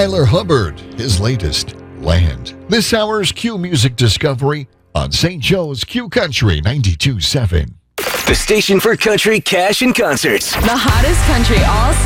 Tyler Hubbard, his latest, Land. This hour's Q Music Discovery on St. Joe's Q Country 92.7. The station for country, cash, and concerts. The hottest country all